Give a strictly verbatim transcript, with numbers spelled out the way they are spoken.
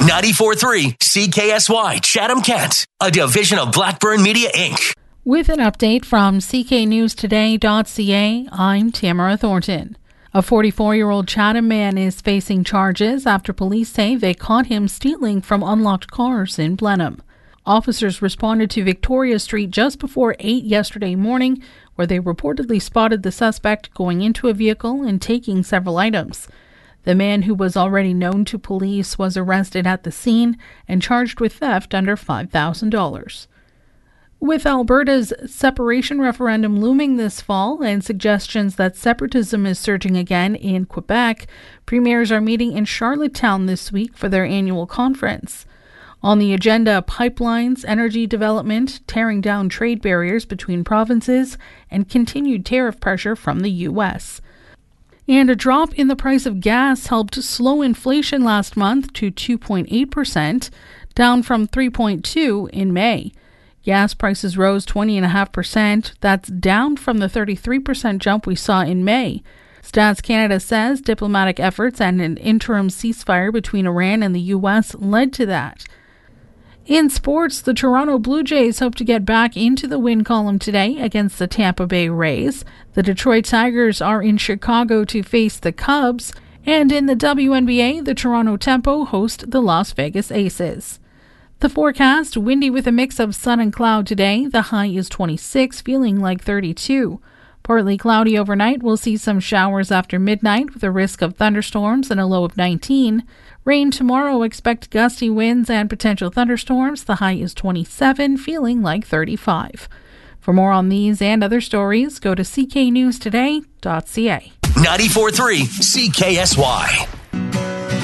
ninety-four point three C K S Y Chatham-Kent, a division of Blackburn Media, Incorporated. With an update from C K News Today dot C A, I'm Tamara Thornton. A forty-four-year-old Chatham man is facing charges after police say they caught him stealing from unlocked cars in Blenheim. Officers responded to Victoria Street just before eight yesterday morning, where they reportedly spotted the suspect going into a vehicle and taking several items. The man, who was already known to police, was arrested at the scene and charged with theft under five thousand dollars. With Alberta's separation referendum looming this fall and suggestions that separatism is surging again in Quebec, premiers are meeting in Charlottetown this week for their annual conference. On the agenda, pipelines, energy development, tearing down trade barriers between provinces, and continued tariff pressure from the U S. And a drop in the price of gas helped slow inflation last month to two point eight percent, down from three point two percent in May. Gas prices rose twenty point five percent. That's down from the thirty-three percent jump we saw in May. Stats Canada says diplomatic efforts and an interim ceasefire between Iran and the U S led to that. In sports, the Toronto Blue Jays hope to get back into the win column today against the Tampa Bay Rays. The Detroit Tigers are in Chicago to face the Cubs. And in the W N B A, the Toronto Tempo host the Las Vegas Aces. The forecast, windy with a mix of sun and cloud today. The high is twenty-six, feeling like thirty-two. Partly cloudy overnight. We'll see some showers after midnight with a risk of thunderstorms and a low of nineteen. Rain tomorrow. Expect gusty winds and potential thunderstorms. The high is twenty-seven, feeling like thirty-five. For more on these and other stories, go to C K News Today dot C A. ninety-four point three C K S Y.